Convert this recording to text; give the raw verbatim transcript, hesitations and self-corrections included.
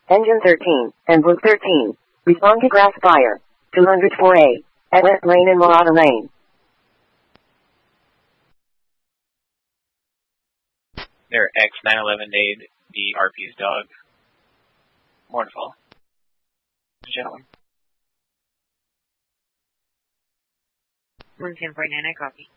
Engine thirteen, and Blue thirteen. Respond to grass fire. two hundred four A. At West Lane and Murata Lane. Their X nine eleven aid, the R P's dog. Mornfall. Gentlemen. one ten point nine, I copy.